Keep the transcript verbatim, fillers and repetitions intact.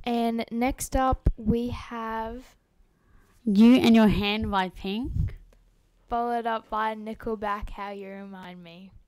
And next up, we have You and Your Hand by Pink. followed up by Nickelback, How You Remind Me.